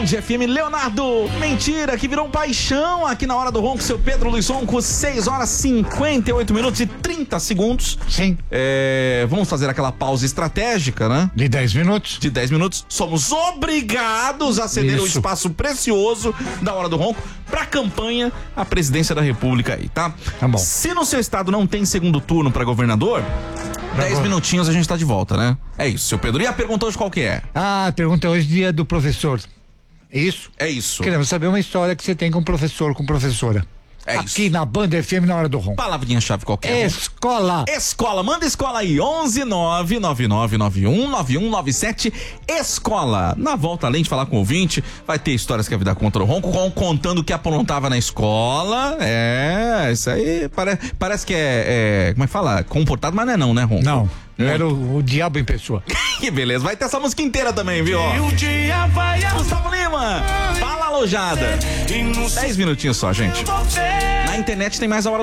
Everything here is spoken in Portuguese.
Band FM, Leonardo. Mentira, que virou paixão aqui na Hora do Ronco, seu Pedro Luiz Ronco, 6 horas 58 minutos e 30 segundos. Sim. Vamos fazer aquela pausa estratégica, né? De 10 minutos. De 10 minutos. Somos obrigados a ceder o espaço precioso da Hora do Ronco pra campanha à presidência da República aí, tá? Tá bom. Se no seu estado não tem segundo turno pra governador, 10 minutinhos a gente tá de volta, né? É isso, seu Pedro. E a pergunta hoje qual que é? A pergunta hoje é dia do professor. É isso? É isso. Queremos saber uma história que você tem com professor, com professora. É aqui isso. na Band FM na Hora do Ronco. Palavrinha-chave qualquer. Escola. Escola, manda escola aí, 11999919197, escola. Na volta, além de falar com o ouvinte, vai ter histórias que a vida contra o Ronco, contando o que aprontava na escola. Isso aí parece que como é que fala? Comportado, mas não é né, Ronco? Não, era o diabo em pessoa. Que beleza, vai ter essa música inteira também, viu? Gustavo Lima, fala alojada. 10 minutinhos só, gente. Na internet tem mais a Hora